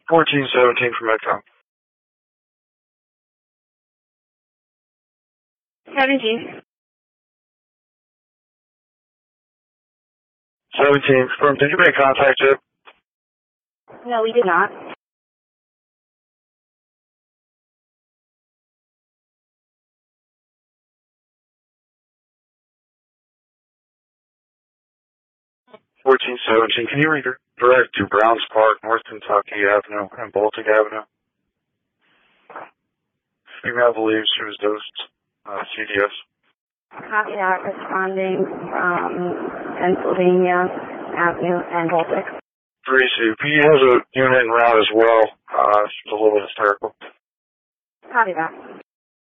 1417 from Metcom. 17. 17, confirm. Did you make contact yet? No, we did not. Can you redirect to Browns Park, North Kentucky Avenue, and Baltic Avenue? Female believes she was dosed CDS. Copy that. Responding from Pennsylvania Avenue and Baltic. 3CP has a unit en route as well. She's a little hysterical. Copy that.